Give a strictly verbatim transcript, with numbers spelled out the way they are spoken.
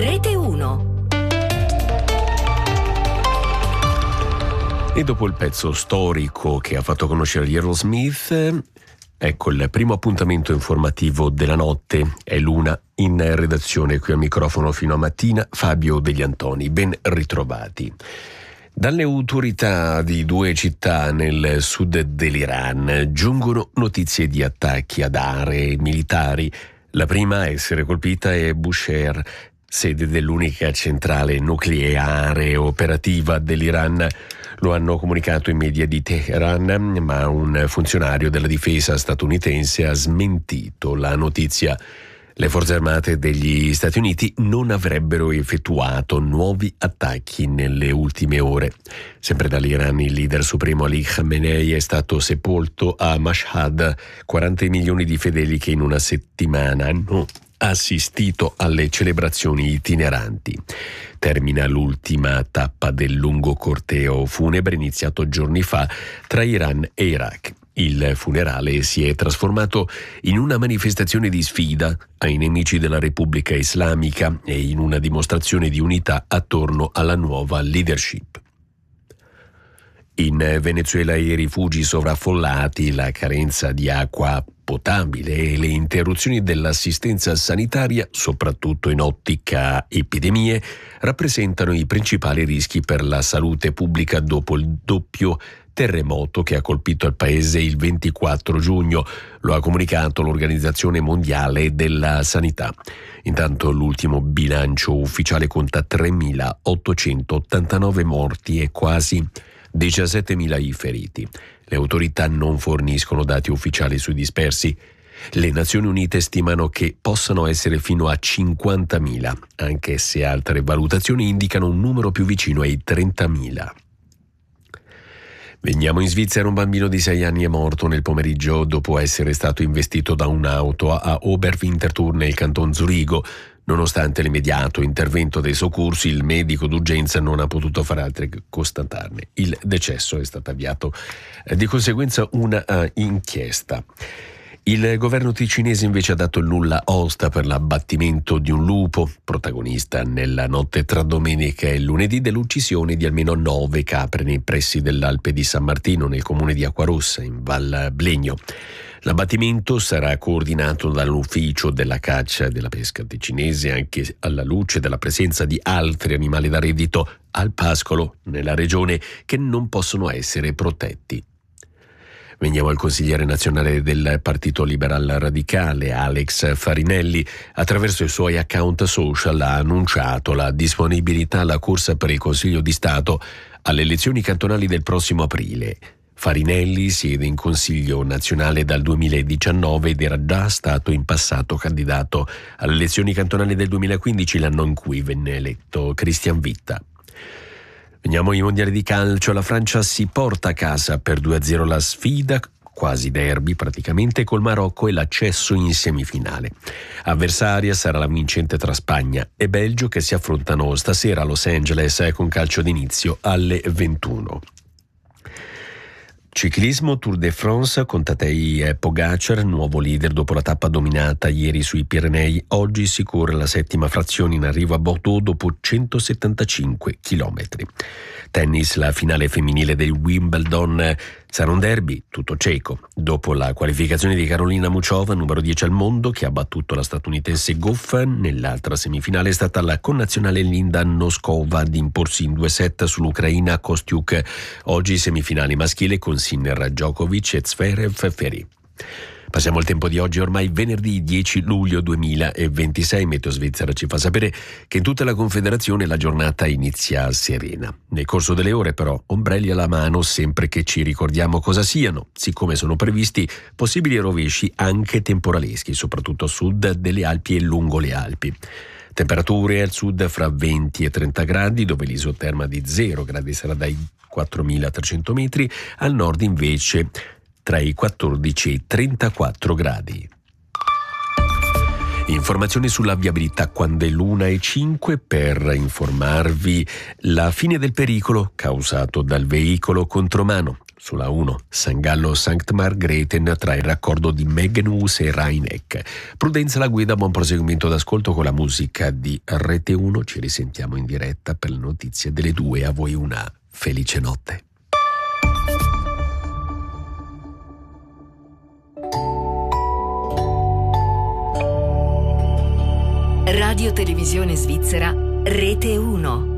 Rete uno. E dopo il pezzo storico che ha fatto conoscere gli Aerosmith, ecco il primo appuntamento informativo della notte. È l'una in redazione, qui al microfono fino a mattina Fabio Degli Antoni. Ben ritrovati. Dalle autorità di due città nel sud dell'Iran giungono notizie di attacchi ad aree militari. La prima a essere colpita è Bushehr, sede dell'unica centrale nucleare operativa dell'Iran. Lo hanno comunicato i media di Teheran, ma un funzionario della difesa statunitense ha smentito la notizia. Le forze armate degli Stati Uniti non avrebbero effettuato nuovi attacchi nelle ultime ore. Sempre dall'Iran, il leader supremo Ali Khamenei è stato sepolto a Mashhad. quaranta milioni di fedeli che in una settimana hanno assistito alle celebrazioni itineranti. Termina l'ultima tappa del lungo corteo funebre iniziato giorni fa tra Iran e Iraq. Il funerale si è trasformato in una manifestazione di sfida ai nemici della Repubblica Islamica e in una dimostrazione di unità attorno alla nuova leadership. In Venezuela i rifugi sovraffollati, la carenza di acqua potabile e le interruzioni dell'assistenza sanitaria, soprattutto in ottica epidemie, rappresentano i principali rischi per la salute pubblica dopo il doppio terremoto che ha colpito il paese il ventiquattro giugno, lo ha comunicato l'Organizzazione Mondiale della Sanità. Intanto l'ultimo bilancio ufficiale conta tremilaottocentottantanove morti e quasi diciassettemila i feriti. Le autorità non forniscono dati ufficiali sui dispersi. Le Nazioni Unite stimano che possano essere fino a cinquantamila, anche se altre valutazioni indicano un numero più vicino ai trentamila. Veniamo in Svizzera. Un bambino di sei anni è morto nel pomeriggio dopo essere stato investito da un'auto a Oberwinterthur nel canton Zurigo. Nonostante l'immediato intervento dei soccorsi, il medico d'urgenza non ha potuto fare altro che constatarne il decesso. È stata avviata di conseguenza una uh, inchiesta. Il governo ticinese invece ha dato il nulla osta per l'abbattimento di un lupo, protagonista nella notte tra domenica e lunedì dell'uccisione di almeno nove capre nei pressi dell'Alpe di San Martino, nel comune di Acquarossa, in Val Blegno. L'abbattimento sarà coordinato dall'ufficio della caccia e della pesca ticinese, anche alla luce della presenza di altri animali da reddito al pascolo nella regione che non possono essere protetti. Veniamo al consigliere nazionale del Partito Liberal Radicale, Alex Farinelli. Attraverso i suoi account social ha annunciato la disponibilità alla corsa per il Consiglio di Stato alle elezioni cantonali del prossimo aprile. Farinelli siede in Consiglio nazionale dal duemiladiciannove ed era già stato in passato candidato alle elezioni cantonali del duemilaquindici, l'anno in cui venne eletto Christian Vitta. Veniamo ai mondiali di calcio. La Francia si porta a casa per due a zero la sfida, quasi derby praticamente, col Marocco e l'accesso in semifinale. Avversaria sarà la vincente tra Spagna e Belgio, che si affrontano stasera a Los Angeles con calcio d'inizio alle ventuno. Ciclismo, Tour de France, con Tadej Pogacar, nuovo leader dopo la tappa dominata ieri sui Pirenei. Oggi si corre la settima frazione in arrivo a Bordeaux dopo centosettantacinque chilometri. Tennis, la finale femminile del Wimbledon. Sarà un derby tutto cieco. Dopo la qualificazione di Karolina Muchova, numero dieci al mondo, che ha battuto la statunitense Goff, nell'altra semifinale è stata la connazionale Linda Noskova ad imporsi in due set sull'Ucraina Kostiuk. Oggi semifinali maschile con Sinner, Djokovic e Zverev Ferri. Passiamo al tempo di oggi, ormai venerdì dieci luglio duemilaventisei. Meteo Svizzera ci fa sapere che in tutta la Confederazione la giornata inizia serena. Nel corso delle ore però ombrelli alla mano, sempre che ci ricordiamo cosa siano, siccome sono previsti possibili rovesci anche temporaleschi, soprattutto a sud delle Alpi e lungo le Alpi. Temperature al sud fra venti e trenta gradi, dove l'isoterma di zero gradi sarà dai quattromilatrecento metri, al nord invece tra i quattordici e i trentaquattro gradi. Informazioni sulla viabilità quando è l'una e cinque per informarvi la fine del pericolo causato dal veicolo contromano. Sulla uno, San Gallo Sankt Margrethen tra il raccordo di Megenhus e Rhein-Eck. Prudenza alla guida, buon proseguimento d'ascolto con la musica di Rete uno. Ci risentiamo in diretta per le notizie delle due. A voi una felice notte. Radio Televisione Svizzera, Rete uno.